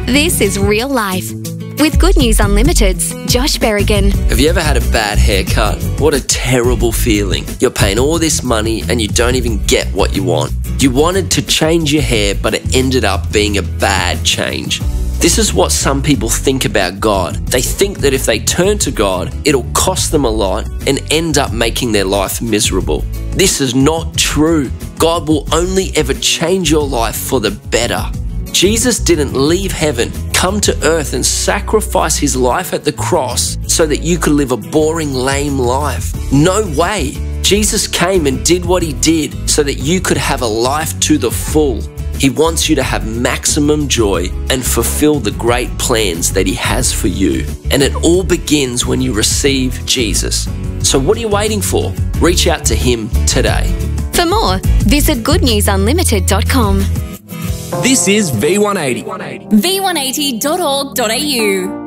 This is Real Life with Good News Unlimited's Josh Berrigan. Have you ever had a bad haircut? What a terrible feeling. You're paying all this money and you don't even get what you want. You wanted to change your hair, but it ended up being a bad change. This is what some people think about God. They think that if they turn to God, it'll cost them a lot and end up making their life miserable. This is not true. God will only ever change your life for the better. Jesus didn't leave heaven, come to earth and sacrifice his life at the cross so that you could live a boring, lame life. No way. Jesus came and did what he did so that you could have a life to the full. He wants you to have maximum joy and fulfill the great plans that he has for you. And it all begins when you receive Jesus. So what are you waiting for? Reach out to him today. For more, visit goodnewsunlimited.com. This is V180. v180.org.au